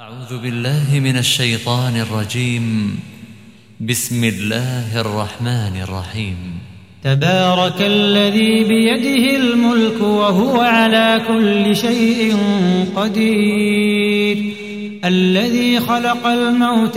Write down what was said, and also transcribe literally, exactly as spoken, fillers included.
أعوذ بالله من الشيطان الرجيم. بسم الله الرحمن الرحيم. تبارك الذي بيده الملك وهو على كل شيء قدير. الذي خلق الموت